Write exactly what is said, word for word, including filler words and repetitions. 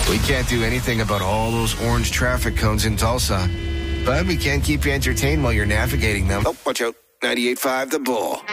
We can't do anything about all those orange traffic cones in Tulsa, but we can keep you entertained while you're navigating them. Oh, watch out. ninety-eight point five The Bull.